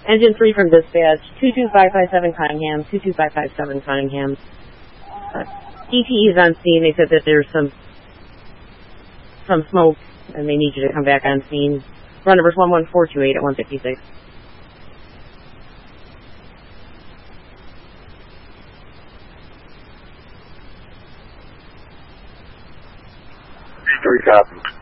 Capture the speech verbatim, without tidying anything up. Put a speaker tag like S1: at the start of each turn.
S1: Engine three from dispatch, two two five five seven Cunningham, two two five five seven Cunningham. Uh, E T E is on scene. They said that there's some some smoke, and they need you to come back on scene. Run number's one one four two eight at one fifty-six.
S2: Three copies.